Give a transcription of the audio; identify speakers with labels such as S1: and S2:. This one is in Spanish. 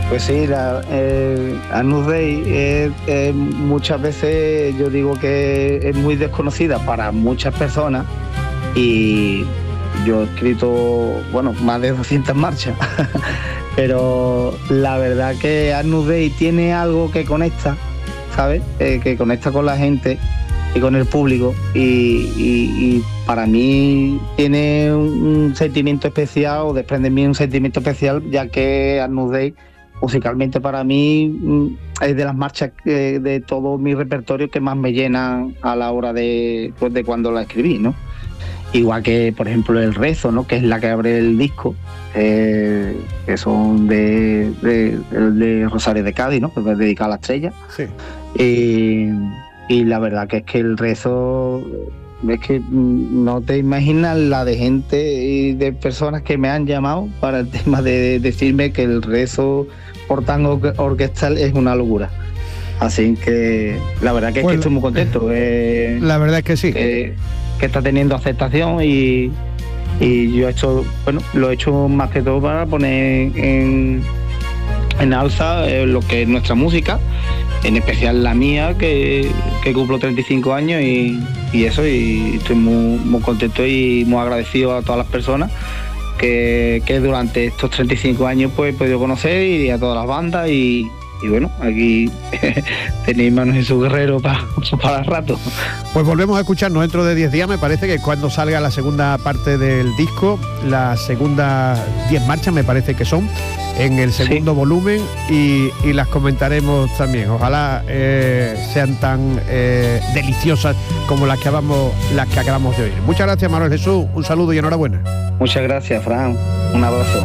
S1: Pues sí, Agnus Dei muchas veces yo digo que es muy desconocida para muchas personas y yo he escrito, bueno, más de 200 marchas, pero la verdad que Agnus Dei tiene algo que conecta, ¿sabes? Que conecta con la gente y con el público y para mí tiene un sentimiento especial o desprende en mí un sentimiento especial, ya que Agnus Dei musicalmente para mí es de las marchas de todo mi repertorio que más me llenan a la hora de cuando la escribí, ¿no? Igual que, por ejemplo, El Rezo, ¿no? Que es la que abre el disco, que son de Rosario de Cádiz, ¿no? Que es dedicada a la estrella.
S2: Sí.
S1: Y la verdad que es que El Rezo, es que no te imaginas la de gente y de personas que me han llamado para el tema de decirme que El Rezo por tango orquestal es una locura. Así que la verdad que es que estoy muy contento.
S2: La verdad es que sí.
S1: Que está teniendo aceptación y yo lo he hecho más que todo para poner en alza lo que es nuestra música, en especial la mía, que cumplo 35 años y estoy muy contento y muy agradecido a todas las personas que durante estos 35 años pues he podido conocer y a todas las bandas y bueno, aquí tenéis Manos Jesús Guerrero para rato.
S2: Pues volvemos a escucharnos dentro de 10 días, me parece que cuando salga la segunda parte del disco, las segundas 10 marchas me parece que son, en el segundo volumen y las comentaremos también. Ojalá sean tan deliciosas como las que acabamos de oír. Muchas gracias, Manuel Jesús, un saludo y enhorabuena.
S1: Muchas gracias, Fran, un abrazo.